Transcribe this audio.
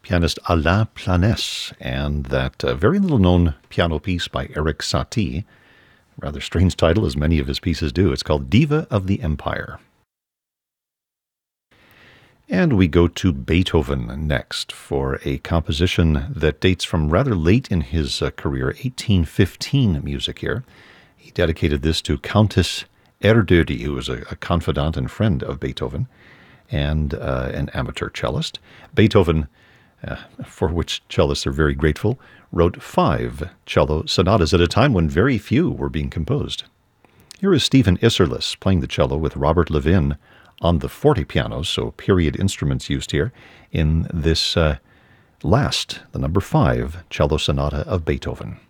pianist Alain Planès, and that very little-known piano piece by Erik Satie. Rather strange title, as many of his pieces do. It's called Diva of the Empire. And we go to Beethoven next for a composition that dates from rather late in his career, 1815 music here. He dedicated this to Countess Erdödy, who was a confidant and friend of Beethoven, and an amateur cellist. Beethoven, for which cellists are very grateful, wrote 5 cello sonatas at a time when very few were being composed. Here is Stephen Isserlis playing the cello with Robert Levin on the fortepiano, so period instruments used here, in this the number 5 cello sonata of Beethoven.